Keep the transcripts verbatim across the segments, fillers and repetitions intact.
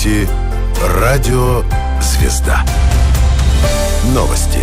слушаете Радио «Звезда». Новости.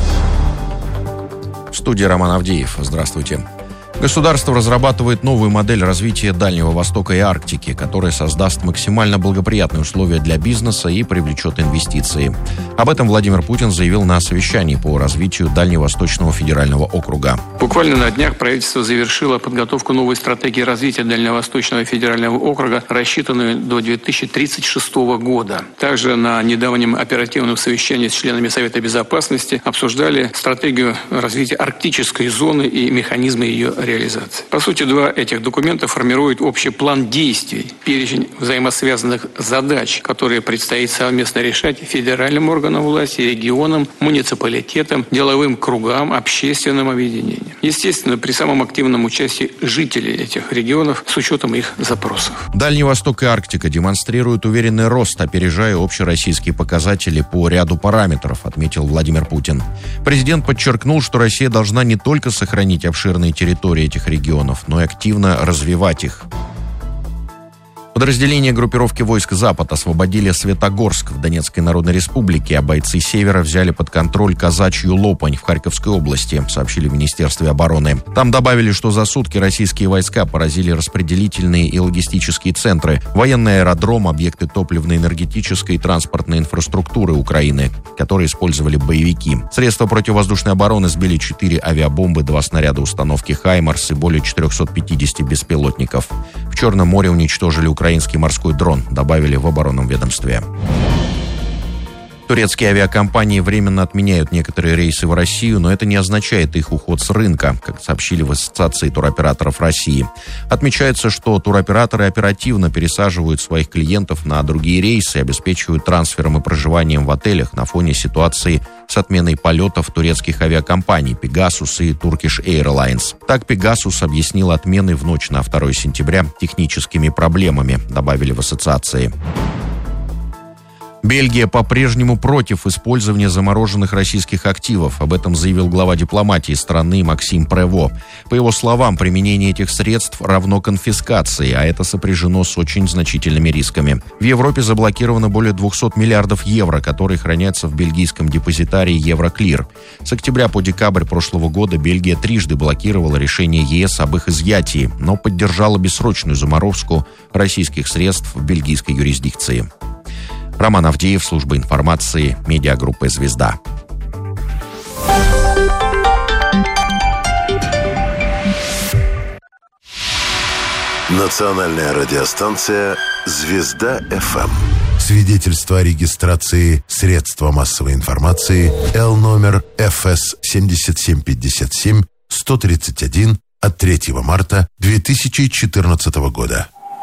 В студии Роман Авдеев. Здравствуйте. Государство разрабатывает новую модель развития Дальнего Востока и Арктики, которая создаст максимально благоприятные условия для бизнеса и привлечет инвестиции. Об этом Владимир Путин заявил на совещании по развитию Дальневосточного федерального округа. Буквально на днях правительство завершило подготовку новой стратегии развития Дальневосточного федерального округа, рассчитанную до две тысячи тридцать шестого года. Также на недавнем оперативном совещании с членами Совета Безопасности обсуждали стратегию развития арктической зоны и механизмы ее реализации. реализации. По сути, два этих документа формируют общий план действий, перечень взаимосвязанных задач, которые предстоит совместно решать федеральным органам власти, регионам, муниципалитетам, деловым кругам, общественным объединениям. Естественно, при самом активном участии жителей этих регионов с учетом их запросов. Дальний Восток и Арктика демонстрируют уверенный рост, опережая общероссийские показатели по ряду параметров, отметил Владимир Путин. Президент подчеркнул, что Россия должна не только сохранить обширные территории этих регионов, но и активно развивать их. Подразделения группировки войск «Запад» освободили Светогорск в Донецкой Народной Республике, а бойцы Севера взяли под контроль Казачью Лопань в Харьковской области, сообщили в Министерстве обороны. Там добавили, что за сутки российские войска поразили распределительные и логистические центры, военный аэродром, объекты топливно-энергетической и транспортной инфраструктуры Украины, которые использовали боевики. Средства противовоздушной обороны сбили четыре авиабомбы, два снаряда установки «Хаймарс» и более четырехсот пятидесяти беспилотников. В Черном море уничтожили украинские Украинский морской дрон, добавили в оборонном ведомстве. Турецкие авиакомпании временно отменяют некоторые рейсы в Россию, но это не означает их уход с рынка, как сообщили в Ассоциации туроператоров России. Отмечается, что туроператоры оперативно пересаживают своих клиентов на другие рейсы и обеспечивают трансфером и проживанием в отелях на фоне ситуации с отменой полетов турецких авиакомпаний Pegasus и Turkish Airlines. Так, Pegasus объяснил отмены в ночь на второе сентября техническими проблемами, добавили в ассоциации. Бельгия по-прежнему против использования замороженных российских активов. Об этом заявил глава дипломатии страны Максим Прево. По его словам, применение этих средств равно конфискации, а это сопряжено с очень значительными рисками. В Европе заблокировано более двухсот миллиардов евро, которые хранятся в бельгийском депозитарии Евроклир. С октября по декабрь прошлого года Бельгия трижды блокировала решение ЕС об их изъятии, но поддержала бессрочную заморозку российских средств в бельгийской юрисдикции. Роман Авдеев, служба информации, медиагруппа «Звезда». Национальная радиостанция «Звезда-ФМ». Свидетельство о регистрации средства массовой информации Л номер Эф Эс семь семь пять семь сто тридцать один от третьего марта две тысячи четырнадцатого года.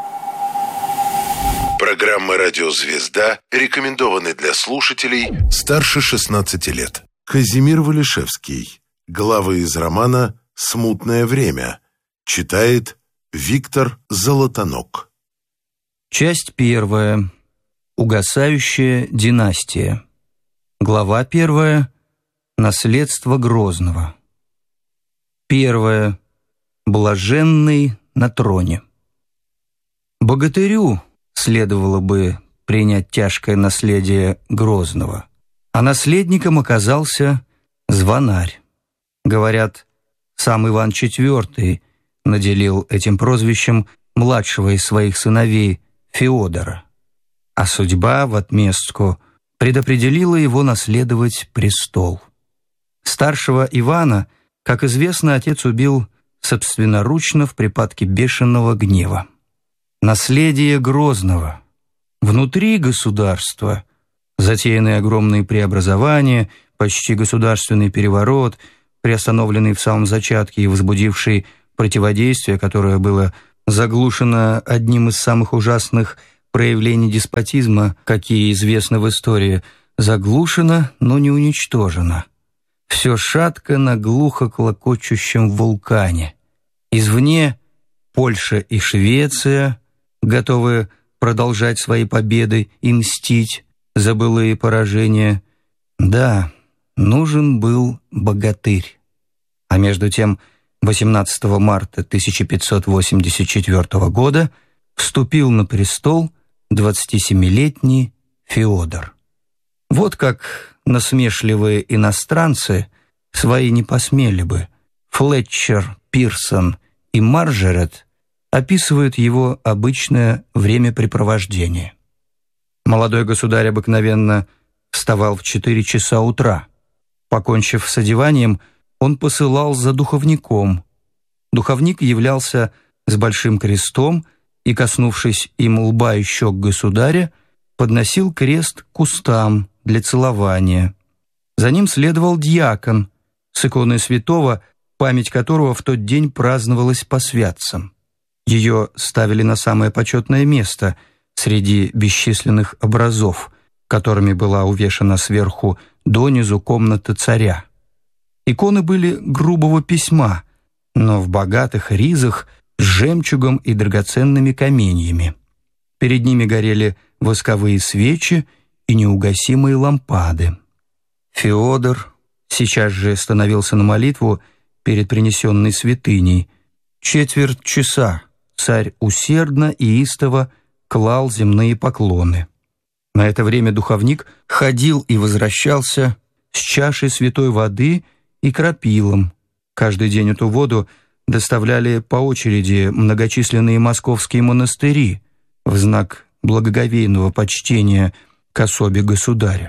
Программы «Радио Звезда» рекомендованы для слушателей старше шестнадцати лет. Казимир Валишевский. Главы из романа «Смутное время». Читает Виктор Золотонок. Часть первая. Угасающая династия. Глава первая. Наследство Грозного. Первое. Блаженный на троне. Богатырю следовало бы принять тяжкое наследие Грозного, а наследником оказался Звонарь. Говорят, сам Иван четвёртый наделил этим прозвищем младшего из своих сыновей Феодора, а судьба в отместку предопределила его наследовать престол. Старшего Ивана, как известно, отец убил собственноручно в припадке бешеного гнева. Наследие Грозного. Внутри государства затеянные огромные преобразования, почти государственный переворот, приостановленный в самом зачатке и возбудивший противодействие, которое было заглушено одним из самых ужасных проявлений деспотизма, какие известны в истории, заглушено, но не уничтожено. Все шатко на глухо клокочущем вулкане. Извне Польша и Швеция готовы продолжать свои победы и мстить за былые поражения. Да, нужен был богатырь. А между тем, восемнадцатого марта тысяча пятьсот восемьдесят четвёртого года вступил на престол двадцатисемилетний Феодор. Вот как насмешливые иностранцы свои не посмели бы. Флетчер, Пирсон и Марджерет описывают его обычное времяпрепровождение. Молодой государь обыкновенно вставал в четыре часа утра. Покончив с одеванием, он посылал за духовником. Духовник являлся с большим крестом и, коснувшись им лба и щек государя, подносил крест к устам для целования. За ним следовал дьякон с иконой святого, память которого в тот день праздновалась по святцам. Ее ставили на самое почетное место среди бесчисленных образов, которыми была увешана сверху донизу комната царя. Иконы были грубого письма, но в богатых ризах с жемчугом и драгоценными каменьями. Перед ними горели восковые свечи и неугасимые лампады. Феодор сейчас же становился на молитву перед принесенной святыней. Четверть часа царь усердно и истово клал земные поклоны. На это время духовник ходил и возвращался с чашей святой воды и крапилом. Каждый день эту воду доставляли по очереди многочисленные московские монастыри в знак благоговейного почтения к особе государя.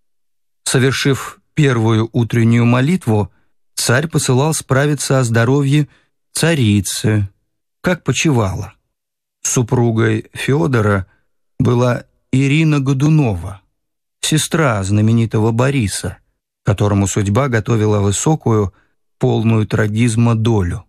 Совершив первую утреннюю молитву, царь посылал справиться о здоровье царицы, как почивала. Супругой Феодора была Ирина Годунова, сестра знаменитого Бориса, которому судьба готовила высокую, полную трагизма долю.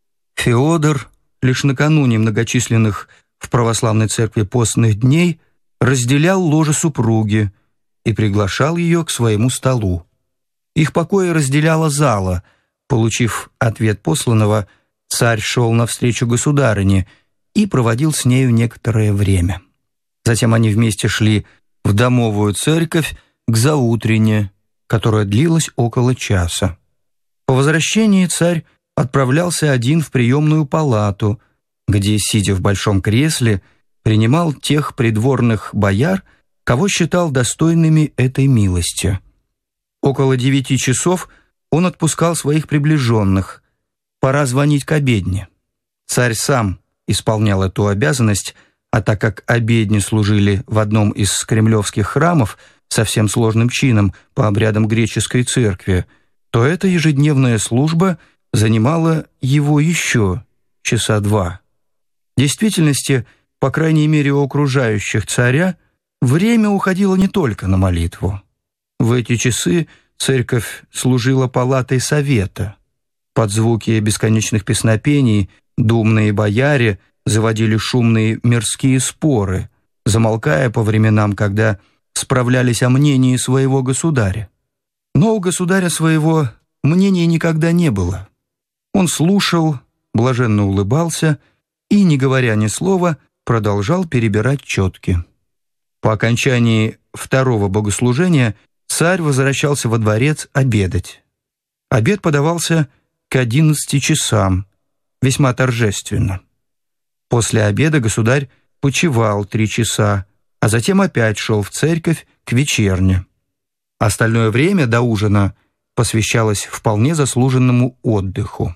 Феодор лишь накануне многочисленных в православной церкви постных дней разделял ложе супруги и приглашал ее к своему столу. Их покои разделяла зала. Получив ответ посланного, царь шел навстречу государыне и проводил с нею некоторое время. Затем они вместе шли в домовую церковь к заутрене, которая длилась около часа. По возвращении царь отправлялся один в приемную палату, где, сидя в большом кресле, принимал тех придворных бояр, кого считал достойными этой милости. Около девяти часов он отпускал своих приближенных. Пора звонить к обедне. Царь сам исполнял эту обязанность, а так как обедни служили в одном из кремлевских храмов со всем сложным чином по обрядам греческой церкви, то эта ежедневная служба занимала его еще часа два. В действительности, по крайней мере у окружающих царя, время уходило не только на молитву. В эти часы церковь служила палатой совета. Под звуки бесконечных песнопений думные бояре заводили шумные мирские споры, замолкая по временам, когда справлялись о мнении своего государя. Но у государя своего мнения никогда не было. Он слушал, блаженно улыбался и, не говоря ни слова, продолжал перебирать четки. По окончании второго богослужения царь возвращался во дворец обедать. Обед подавался к одиннадцати часам, весьма торжественно. После обеда государь почивал три часа, а затем опять шел в церковь к вечерне. Остальное время до ужина посвящалось вполне заслуженному отдыху.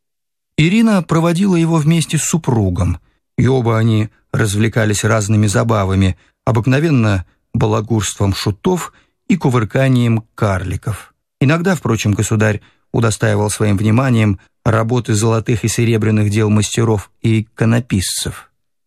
Ирина проводила его вместе с супругом, и оба они развлекались разными забавами, обыкновенно балагурством шутов и кувырканием карликов. Иногда, впрочем, государь удостаивал своим вниманием работы золотых и серебряных дел мастеров и иконописцев.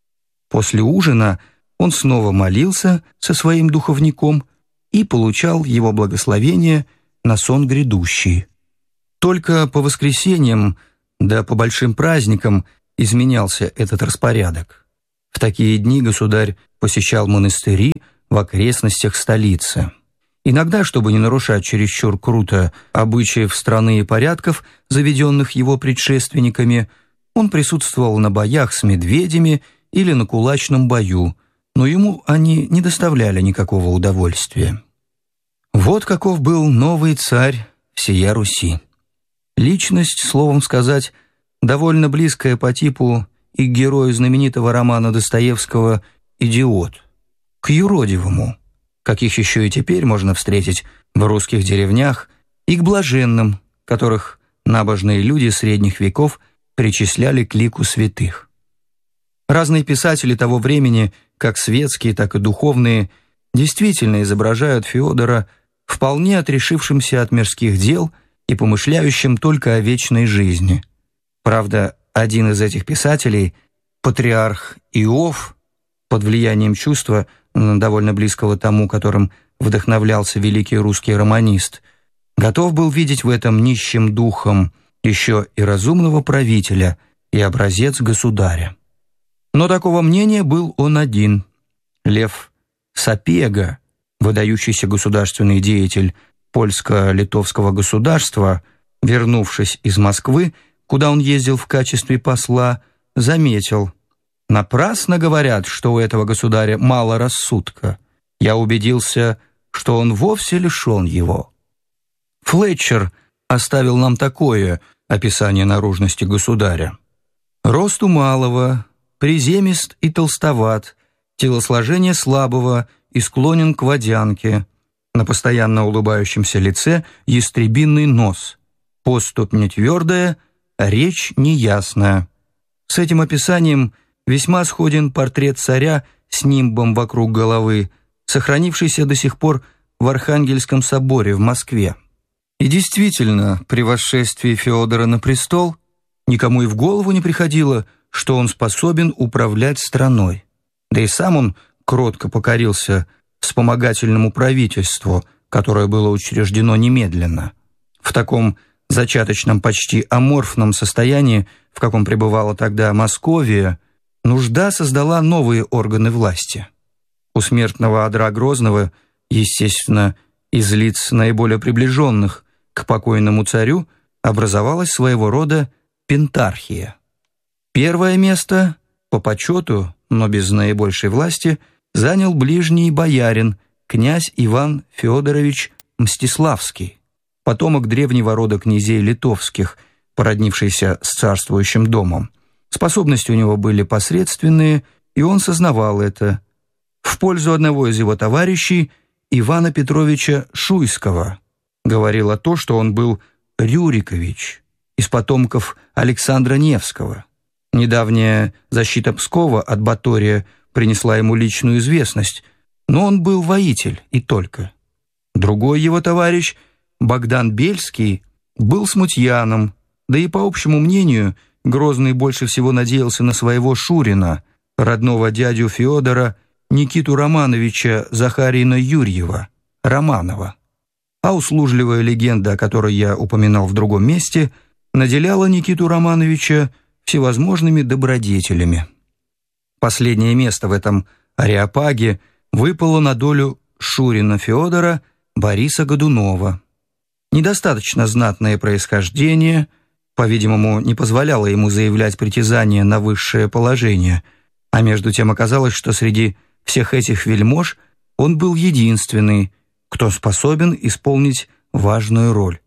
После ужина он снова молился со своим духовником и получал его благословение на сон грядущий. Только по воскресеньям да по большим праздникам изменялся этот распорядок. В такие дни государь посещал монастыри в окрестностях столицы. Иногда, чтобы не нарушать чересчур круто обычаев страны и порядков, заведенных его предшественниками, он присутствовал на боях с медведями или на кулачном бою, но ему они не доставляли никакого удовольствия. Вот каков был новый царь всея Руси. Личность, словом сказать, довольно близкая по типу и к герою знаменитого романа Достоевского «Идиот». к юродивому, каких еще и теперь можно встретить в русских деревнях, и к блаженным, которых набожные люди средних веков причисляли к лику святых. Разные писатели того времени, как светские, так и духовные, действительно изображают Феодора вполне отрешившимся от мирских дел и помышляющим только о вечной жизни. Правда, один из этих писателей, патриарх Иов, под влиянием чувства, довольно близкого тому, которым вдохновлялся великий русский романист, готов был видеть в этом нищим духом еще и разумного правителя и образец государя. Но такого мнения был он один. Лев Сапега, выдающийся государственный деятель польско-литовского государства, вернувшись из Москвы, куда он ездил в качестве посла, заметил: «Напрасно говорят, что у этого государя мало рассудка. Я убедился, что он вовсе лишен его». Флетчер оставил нам такое описание наружности государя: «Росту малого, приземист и толстоват, телосложение слабого и склонен к водянке, на постоянно улыбающемся лице ястребиный нос, поступь не твердая, речь неясная». С этим описанием весьма сходен портрет царя с нимбом вокруг головы, сохранившийся до сих пор в Архангельском соборе в Москве. И действительно, при восшествии Феодора на престол никому и в голову не приходило, что он способен управлять страной. Да и сам он кротко покорился вспомогательному правительству, которое было учреждено немедленно. В таком зачаточном, почти аморфном состоянии, в каком пребывала тогда Московия, нужда создала новые органы власти. У смертного одра Грозного, естественно, из лиц наиболее приближенных к покойному царю, образовалась своего рода пентархия. Первое место, по почету, но без наибольшей власти, занял ближний боярин, князь Иван Федорович Мстиславский, потомок древнего рода князей литовских, породнившийся с царствующим домом. Способности у него были посредственные, и он сознавал это. В пользу одного из его товарищей, Ивана Петровича Шуйского, говорило то, что он был Рюрикович, из потомков Александра Невского. Недавняя защита Пскова от Батория принесла ему личную известность, но он был воитель и только. Другой его товарищ, Богдан Бельский, был смутьяном, да и по общему мнению Грозный больше всего надеялся на своего Шурина, родного дядю Феодора, Никиту Романовича Захарьина-Юрьева, Романова. А услужливая легенда, о которой я упоминал в другом месте, наделяла Никиту Романовича всевозможными добродетелями. Последнее место в этом ареопаге выпало на долю Шурина Феодора Бориса Годунова. Недостаточно знатное происхождение, по-видимому, не позволяло ему заявлять притязания на высшее положение, а между тем оказалось, что среди всех этих вельмож он был единственный, кто способен исполнить важную роль.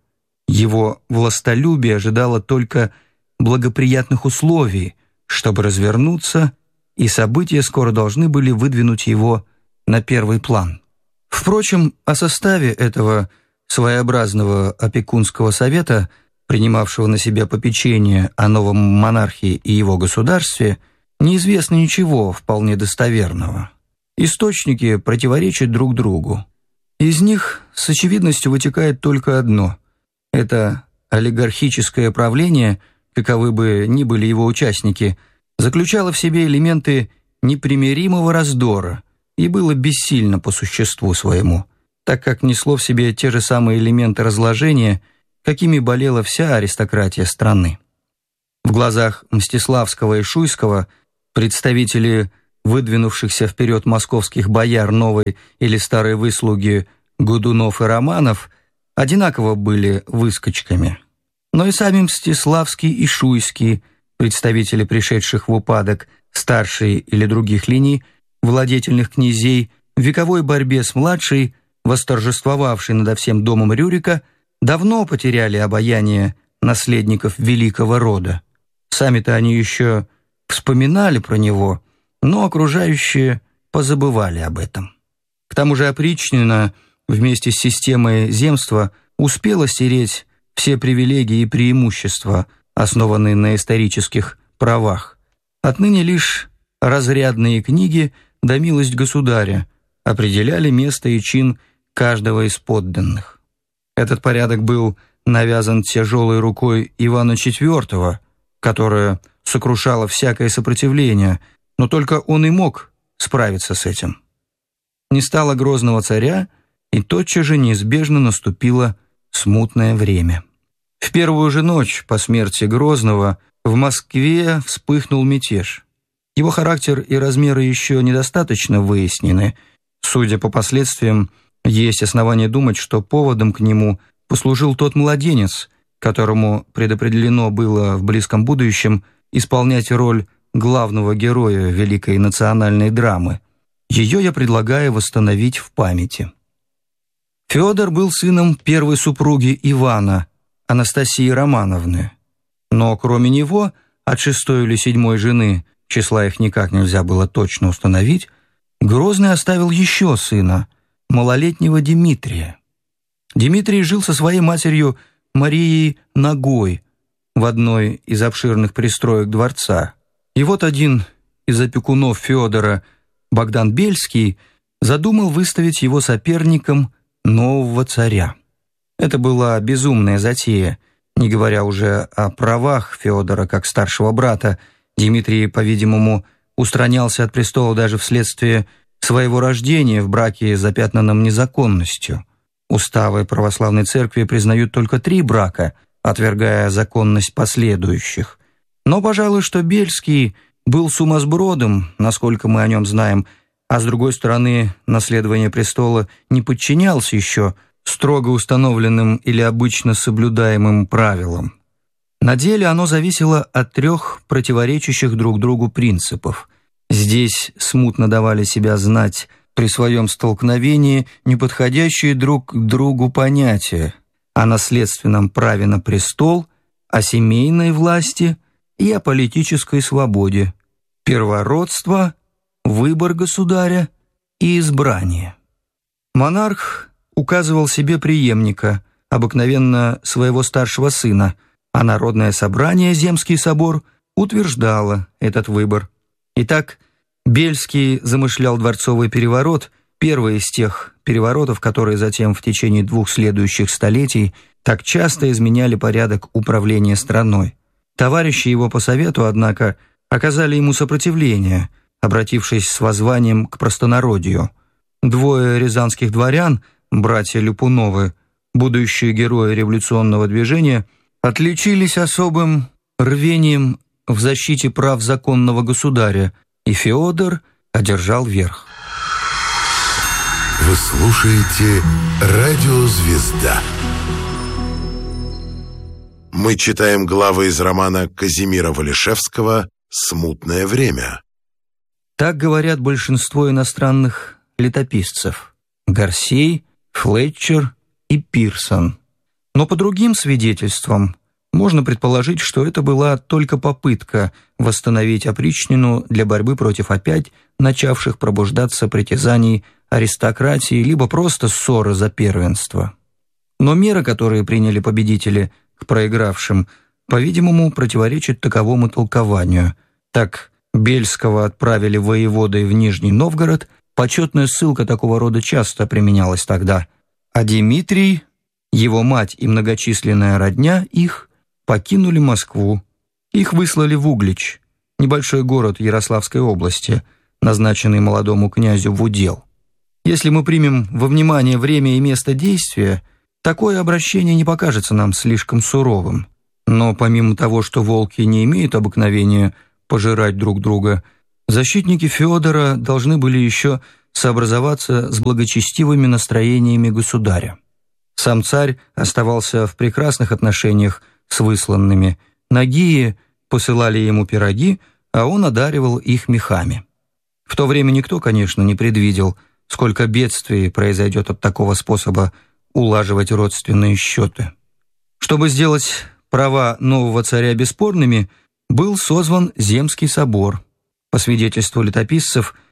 Его властолюбие ожидало только благоприятных условий, чтобы развернуться, и события скоро должны были выдвинуть его на первый план. Впрочем, о составе этого своеобразного опекунского совета, принимавшего на себя попечение о новом монархии и его государстве, неизвестно ничего вполне достоверного. Источники противоречат друг другу. Из них с очевидностью вытекает только одно – это олигархическое правление, каковы бы ни были его участники, заключало в себе элементы непримиримого раздора и было бессильно по существу своему, так как несло в себе те же самые элементы разложения, какими болела вся аристократия страны. В глазах Мстиславского и Шуйского представители выдвинувшихся вперед московских бояр новой или старой выслуги Годунов и Романов одинаково были выскочками. Но и сами Мстиславский и Шуйский, представители пришедших в упадок старшей или других линий владетельных князей, в вековой борьбе с младшей, восторжествовавшей над всем домом Рюрика, давно потеряли обаяние наследников великого рода. Сами-то они еще вспоминали про него, но окружающие позабывали об этом. К тому же опричнина вместе с системой земства успела стереть все привилегии и преимущества, основанные на исторических правах. Отныне лишь разрядные книги да милость государя определяли место и чин каждого из подданных. Этот порядок был навязан тяжелой рукой Ивана четвёртого, которая сокрушала всякое сопротивление, но только он и мог справиться с этим. Не стало грозного царя, и тотчас же неизбежно наступило смутное время. В первую же ночь по смерти Грозного в Москве вспыхнул мятеж. Его характер и размеры еще недостаточно выяснены. Судя по последствиям, есть основания думать, что поводом к нему послужил тот младенец, которому предопределено было в близком будущем исполнять роль главного героя великой национальной драмы. Ее я предлагаю восстановить в памяти. Федор был сыном первой супруги Ивана, Анастасии Романовны. Но кроме него, от шестой или седьмой жены, числа их никак нельзя было точно установить, Грозный оставил еще сына, малолетнего Дмитрия. Дмитрий жил со своей матерью Марией Ногой в одной из обширных пристроек дворца. И вот один из опекунов Федора, Богдан Бельский, задумал выставить его соперником нового царя. Это была безумная затея, не говоря уже о правах Федора как старшего брата. Дмитрий, по-видимому, устранялся от престола даже вследствие своего рождения в браке, запятнанном незаконностью. Уставы православной церкви признают только три брака, отвергая законность последующих. Но, пожалуй, что Бельский был сумасбродом, насколько мы о нем знаем, а с другой стороны, наследование престола не подчинялся еще строго установленным или обычно соблюдаемым правилам. На деле оно зависело от трех противоречащих друг другу принципов. Здесь смутно давали себя знать при своем столкновении неподходящие друг к другу понятия о наследственном праве на престол, о семейной власти и о политической свободе, первородство, выбор государя и избрание. Монарх указывал себе преемника, обыкновенно своего старшего сына, а Народное собрание, Земский собор, утверждало этот выбор. Итак, Бельский замышлял дворцовый переворот, первый из тех переворотов, которые затем в течение двух следующих столетий так часто изменяли порядок управления страной. Товарищи его по совету, однако, оказали ему сопротивление, обратившись с воззванием к простонародью. Двое рязанских дворян, братья Люпуновы, будущие герои революционного движения, отличились особым рвением в защите прав законного государя, и Феодор одержал верх. Вы слушаете «Радио Звезда». Мы читаем главы из романа Казимира Валишевского «Смутное время». Так говорят большинство иностранных летописцев: Гарсей, Флетчер и Пирсон. Но по другим свидетельствам можно предположить, что это была только попытка восстановить опричнину для борьбы против опять начавших пробуждаться притязаний аристократии, либо просто ссоры за первенство. Но меры, которые приняли победители к проигравшим, по-видимому, противоречат таковому толкованию. Так Бельского отправили воеводой в Нижний Новгород, почетная ссылка такого рода часто применялась тогда, а Дмитрий, его мать и многочисленная родня их покинули Москву. Их выслали в Углич, небольшой город Ярославской области, назначенный молодому князю в удел. Если мы примем во внимание время и место действия, такое обращение не покажется нам слишком суровым. Но помимо того, что волки не имеют обыкновения пожирать друг друга, защитники Федора должны были еще сообразоваться с благочестивыми настроениями государя. Сам царь оставался в прекрасных отношениях с высланными. Нагии посылали ему пироги, а он одаривал их мехами. В то время никто, конечно, не предвидел, сколько бедствий произойдет от такого способа улаживать родственные счеты. Чтобы сделать права нового царя бесспорными, был созван Земский собор. По свидетельству летописцев,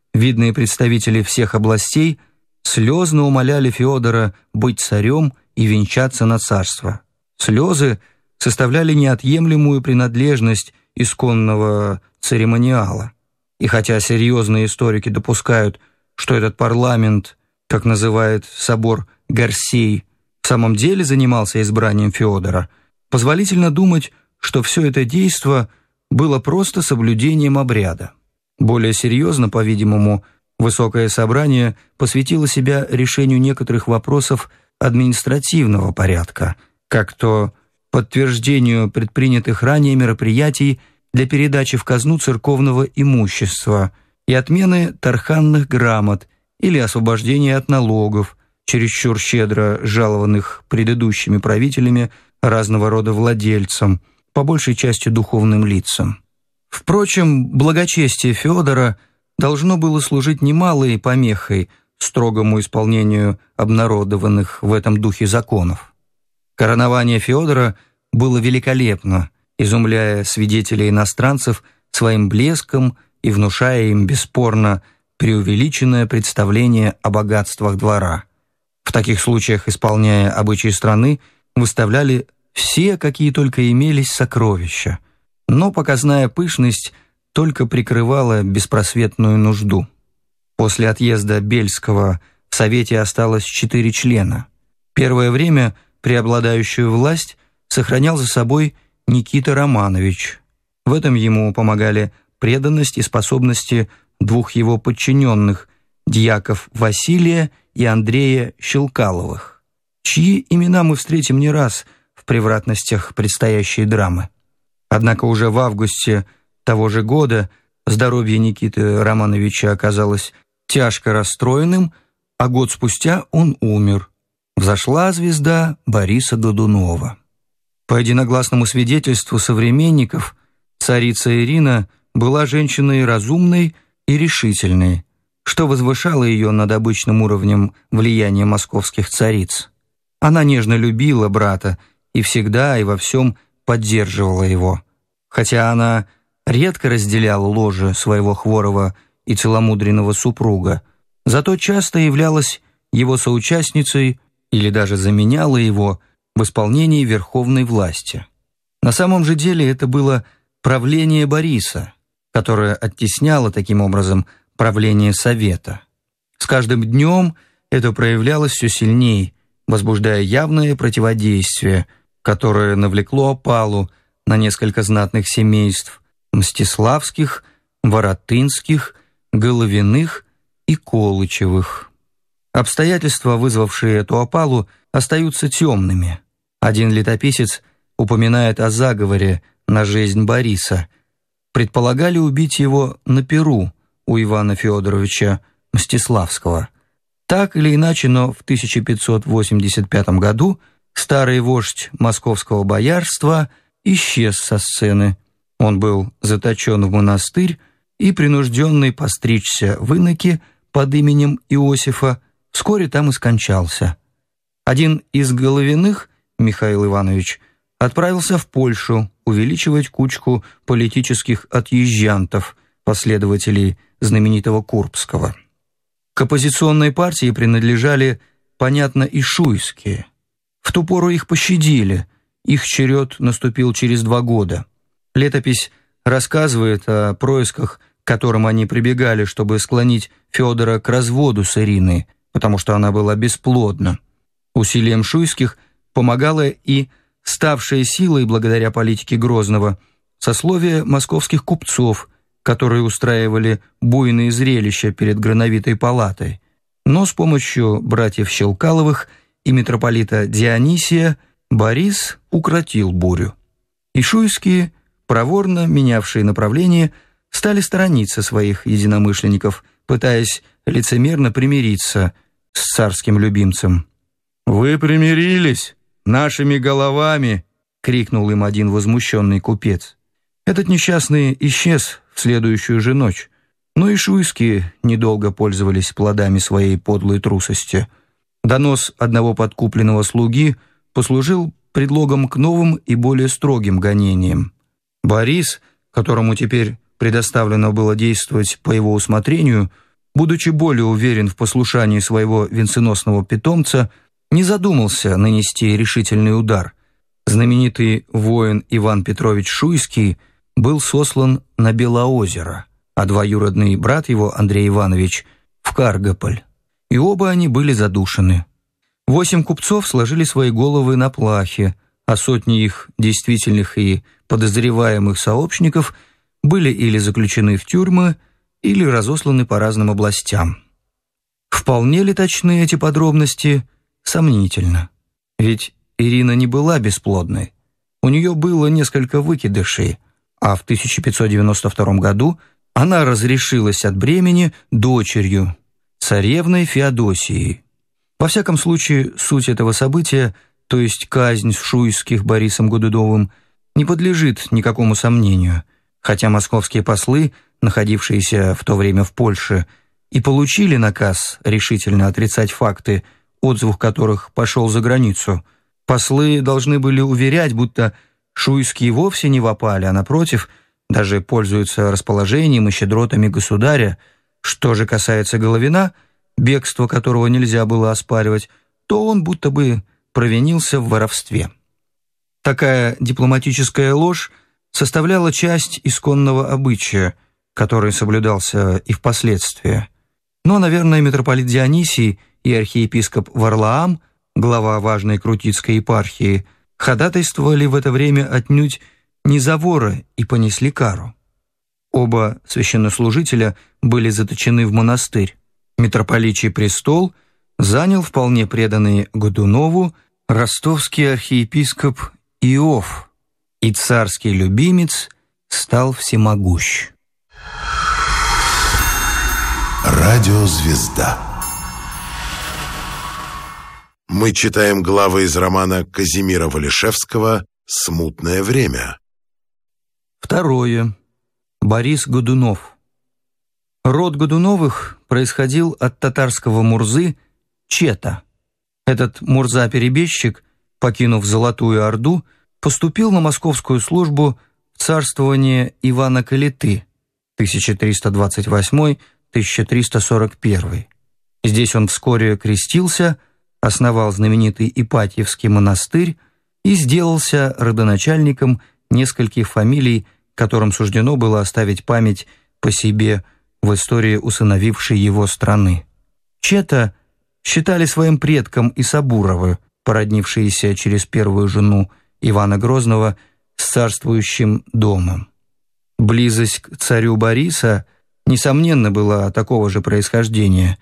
видные представители всех областей слезно умоляли Феодора быть царем и венчаться на царство. Слезы составляли неотъемлемую принадлежность исконного церемониала. И хотя серьезные историки допускают, что этот парламент, как называет собор Гарсей, в самом деле занимался избранием Феодора, позволительно думать, что все это действо было просто соблюдением обряда. Более серьезно, по-видимому, Высокое собрание посвятило себя решению некоторых вопросов административного порядка, как то подтверждению предпринятых ранее мероприятий для передачи в казну церковного имущества и отмены тарханных грамот или освобождения от налогов, чересчур щедро жалованных предыдущими правителями разного рода владельцам, по большей части духовным лицам. Впрочем, благочестие Феодора должно было служить немалой помехой строгому исполнению обнародованных в этом духе законов. Коронование Феодора было великолепно, изумляя свидетелей иностранцев своим блеском и внушая им бесспорно преувеличенное представление о богатствах двора. В таких случаях, исполняя обычаи страны, выставляли все, какие только имелись, сокровища, но показная пышность только прикрывала беспросветную нужду. После отъезда Бельского в Совете осталось четыре члена. Первое время преобладающую власть сохранял за собой Никита Романович. В этом ему помогали преданность и способности двух его подчиненных, дьяков Василия и Андрея Щелкаловых, чьи имена мы встретим не раз в превратностях предстоящей драмы. Однако уже в августе того же года здоровье Никиты Романовича оказалось тяжко расстроенным, а год спустя он умер. Взошла звезда Бориса Годунова. По единогласному свидетельству современников, царица Ирина была женщиной разумной и решительной, что возвышало ее над обычным уровнем влияния московских цариц. Она нежно любила брата и всегда и во всем поддерживала его. Хотя она редко разделяла ложе своего хворого и целомудренного супруга, зато часто являлась его соучастницей или даже заменяла его в исполнении верховной власти. На самом же деле это было правление Бориса, которое оттесняло таким образом правление Совета. С каждым днем это проявлялось все сильнее, возбуждая явное противодействие, которое навлекло опалу на несколько знатных семейств Мстиславских, Воротынских, Головиных и Колычевых. Обстоятельства, вызвавшие эту опалу, остаются темными. Один летописец упоминает о заговоре на жизнь Бориса. Предполагали убить его на Перу у Ивана Федоровича Мстиславского. Так или иначе, но в тысяча пятьсот восемьдесят пятом году старый вождь московского боярства исчез со сцены. Он был заточен в монастырь и, принужденный постричься в иноки под именем Иосифа, вскоре там и скончался. Один из Головиных, Михаил Иванович, отправился в Польшу увеличивать кучку политических отъезжантов, последователей знаменитого Курбского. К оппозиционной партии принадлежали, понятно, и шуйские. В ту пору их пощадили, их черед наступил через два года. Летопись рассказывает о происках, к которым они прибегали, чтобы склонить Федора к разводу с Ириной, потому что она была бесплодна. Усилием шуйских помогало и ставшее силой благодаря политике Грозного сословие московских купцов, которые устраивали буйные зрелища перед Грановитой палатой. Но с помощью братьев Щелкаловых и митрополита Дионисия Борис укротил бурю. И шуйские, проворно менявшие направление, стали сторониться своих единомышленников, пытаясь лицемерно примириться с царским любимцем. «Вы примирились нашими головами!» — крикнул им один возмущенный купец. Этот несчастный исчез в следующую же ночь, но и шуйские недолго пользовались плодами своей подлой трусости. Донос одного подкупленного слуги послужил предлогом к новым и более строгим гонениям. Борис, которому теперь предоставлено было действовать по его усмотрению, будучи более уверен в послушании своего венценосного питомца, не задумался нанести решительный удар. Знаменитый воин Иван Петрович Шуйский был сослан на Белоозеро, а двоюродный брат его, Андрей Иванович, в Каргополь. И оба они были задушены. Восемь купцов сложили свои головы на плахе, а сотни их действительных и подозреваемых сообщников были или заключены в тюрьмы, или разосланы по разным областям. Вполне ли точны эти подробности? Сомнительно. Ведь Ирина не была бесплодной. У нее было несколько выкидышей, а в тысяча пятьсот девяносто втором году она разрешилась от бремени дочерью, царевной Феодосией. Во всяком случае, суть этого события, то есть казнь Шуйских Борисом Годуновым, не подлежит никакому сомнению, хотя московские послы, находившиеся в то время в Польше, и получили наказ решительно отрицать факты, отзвук которых пошел за границу. Послы должны были уверять, будто Шуйские вовсе не в опале, а напротив, даже пользуются расположением и щедротами государя. Что же касается Головина, бегство которого нельзя было оспаривать, то он будто бы провинился в воровстве. Такая дипломатическая ложь составляла часть исконного обычая, который соблюдался и впоследствии. Но, наверное, митрополит Дионисий и архиепископ Варлаам, глава важной Крутицкой епархии, ходатайствовали в это время отнюдь не за вора и понесли кару. Оба священнослужителя были заточены в монастырь. Митрополичий престол занял вполне преданный Годунову ростовский архиепископ Иов, и царский любимец стал всемогущ. Радиозвезда. Мы читаем главы из романа Казимира Валишевского «Смутное время». Второе. Борис Годунов. Род Годуновых происходил от татарского Мурзы Чета. Этот Мурза-перебежчик, покинув Золотую Орду, поступил на московскую службу в царствование Ивана Калиты тысяча триста двадцать восьмой — тысяча триста сорок первый. Здесь он вскоре крестился, основал знаменитый Ипатьевский монастырь и сделался родоначальником нескольких фамилий, которым суждено было оставить память по себе в истории усыновившей его страны. Чета считали своим предком и Сабуровы, породнившиеся через первую жену Ивана Грозного с царствующим домом. Близость к царю Бориса, несомненно, была такого же происхождения.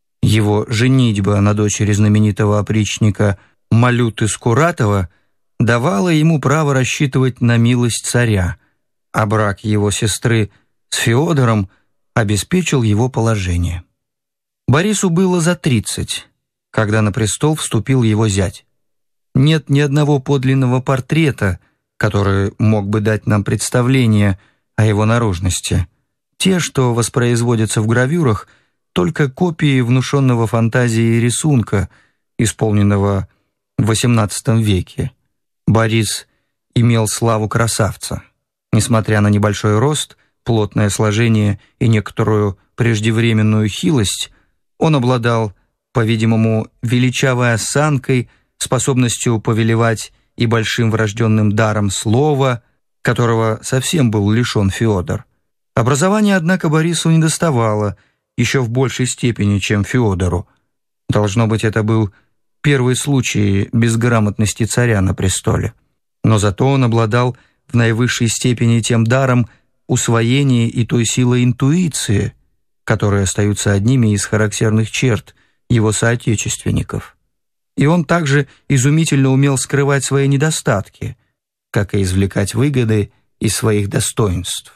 Его женитьба на дочери знаменитого опричника Малюты Скуратова давала ему право рассчитывать на милость царя, а брак его сестры с Феодором обеспечил его положение. Борису было за тридцать, когда на престол вступил его зять. Нет ни одного подлинного портрета, который мог бы дать нам представление о его наружности. Те, что воспроизводятся в гравюрах, только копии внушенного фантазией рисунка, исполненного в восемнадцатом веке. Борис имел славу красавца. Несмотря на небольшой рост, плотное сложение и некоторую преждевременную хилость, он обладал, по-видимому, величавой осанкой, способностью повелевать и большим врожденным даром слова, которого совсем был лишен Феодор. Образования, однако, Борису недоставало еще в большей степени, чем Феодору. Должно быть, это был первый случай безграмотности царя на престоле. Но зато он обладал в наивысшей степени тем даром усвоения и той силой интуиции, которые остаются одними из характерных черт его соотечественников. И он также изумительно умел скрывать свои недостатки, как и извлекать выгоды из своих достоинств.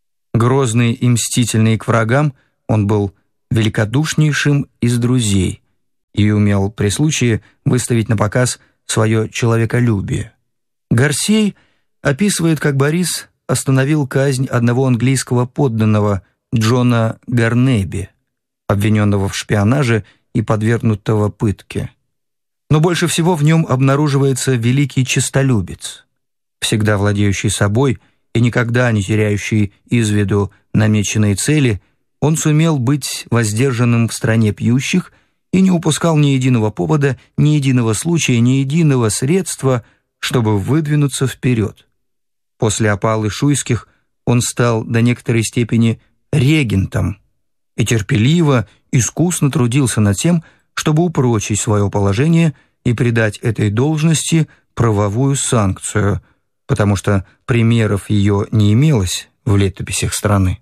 Грозный и мстительный к врагам, он был великодушнейшим из друзей и умел при случае выставить на показ свое человеколюбие. Гарсей описывает, как Борис остановил казнь одного английского подданного Джона Гарнеби, обвиненного в шпионаже и подвергнутого пытке. Но больше всего в нем обнаруживается великий честолюбец, всегда владеющий собой и никогда не теряющий из виду намеченные цели, он сумел быть воздержанным в стране пьющих и не упускал ни единого повода, ни единого случая, ни единого средства, чтобы выдвинуться вперед. После опалы Шуйских он стал до некоторой степени регентом и терпеливо, искусно трудился над тем, чтобы упрочить свое положение и придать этой должности правовую санкцию, потому что примеров ее не имелось в летописях страны.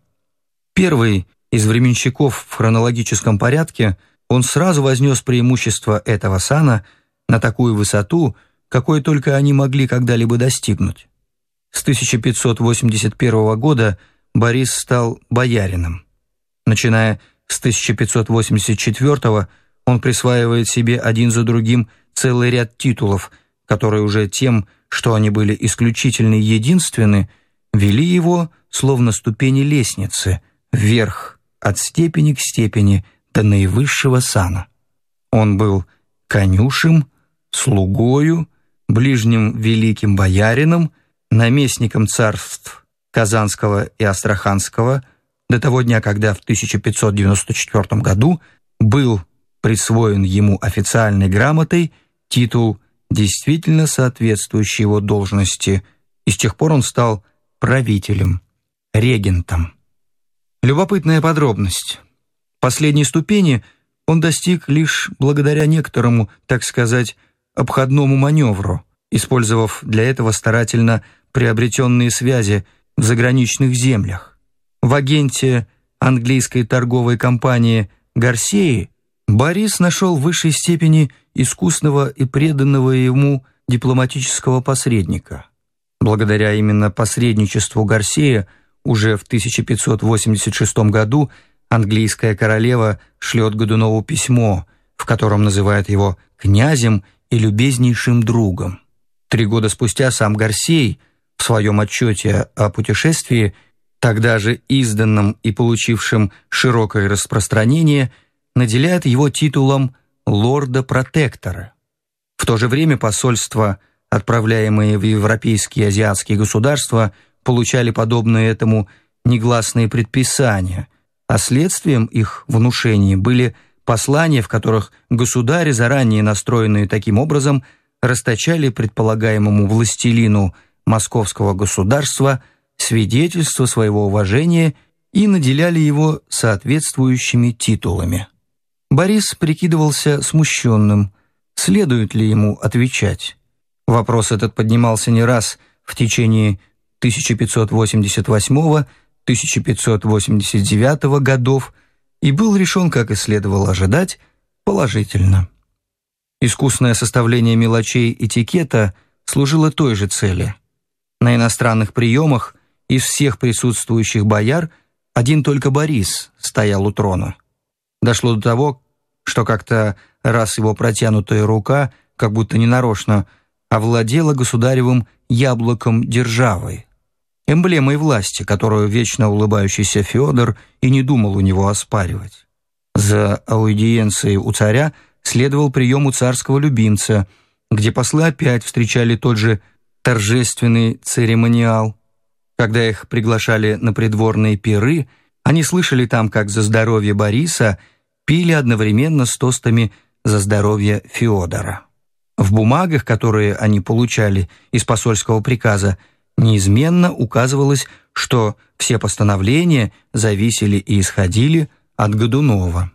Первый из временщиков в хронологическом порядке, он сразу вознес преимущество этого сана на такую высоту, какой только они могли когда-либо достигнуть. С тысяча пятьсот восемьдесят первого года Борис стал боярином. Начиная с тысяча пятьсот восемьдесят четвёртого он присваивает себе один за другим целый ряд титулов, которые уже тем, что они были исключительно единственны, вели его, словно ступени лестницы, вверх от степени к степени до наивысшего сана. Он был конюшем, слугою, ближним великим боярином, наместником царств Казанского и Астраханского до того дня, когда в тысяча пятьсот девяносто четвёртом году был присвоен ему официальной грамотой титул, действительно соответствующий его должности, и с тех пор он стал правителем, регентом. Любопытная подробность. Последней ступени он достиг лишь благодаря некоторому, так сказать, обходному маневру, использовав для этого старательно приобретенные связи в заграничных землях. В агенте английской торговой компании Гарсеи Борис нашел в высшей степени искусного и преданного ему дипломатического посредника. Благодаря именно посредничеству Гарсея уже в тысяча пятьсот восемьдесят шестом году английская королева шлет Годунову письмо, в котором называет его князем и любезнейшим другом. Три года спустя сам Гарсей в своем отчете о путешествии, тогда же изданном и получившем широкое распространение, наделяет его титулом лорда-протектора. В то же время посольства, отправляемые в европейские и азиатские государства, получали подобные этому негласные предписания, а следствием их внушений были послания, в которых государи, заранее настроенные таким образом, расточали предполагаемому властелину московского государства свидетельство своего уважения и наделяли его соответствующими титулами. Борис прикидывался смущенным, следует ли ему отвечать. Вопрос этот поднимался не раз в течение тысяча пятьсот восемьдесят восьмого — тысяча пятьсот восемьдесят девятого годов и был решен, как и следовало ожидать, положительно. Искусное составление мелочей этикета служило той же цели. На иностранных приемах из всех присутствующих бояр один только Борис стоял у трона. Дошло до того, что как-то раз его протянутая рука, как будто ненарочно, овладела государевым яблоком державой, эмблемой власти, которую вечно улыбающийся Феодор и не думал у него оспаривать. За аудиенцией у царя следовал прием у царского любимца, где послы опять встречали тот же торжественный церемониал. Когда их приглашали на придворные пиры, они слышали там, как за здоровье Бориса пили одновременно с тостами за здоровье Феодора. В бумагах, которые они получали из посольского приказа, неизменно указывалось, что все постановления зависели и исходили от Годунова.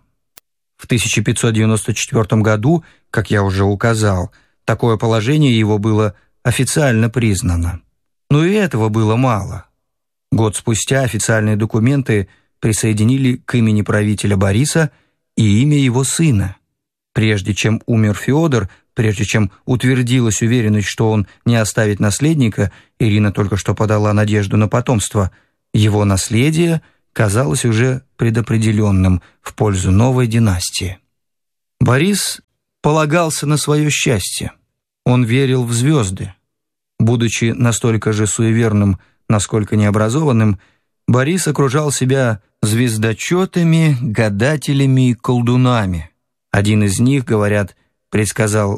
В тысяча пятьсот девяносто четвёртом году, как я уже указал, такое положение его было официально признано. Но и этого было мало. Год спустя официальные документы присоединили к имени правителя Бориса и имя его сына. Прежде чем умер Феодор, прежде чем утвердилась уверенность, что он не оставит наследника, Ирина только что подала надежду на потомство, его наследие казалось уже предопределенным в пользу новой династии. Борис полагался на свое счастье. Он верил в звезды. Будучи настолько же суеверным, насколько необразованным, Борис окружал себя звездочетами, гадателями и колдунами. Один из них, говорят, предсказал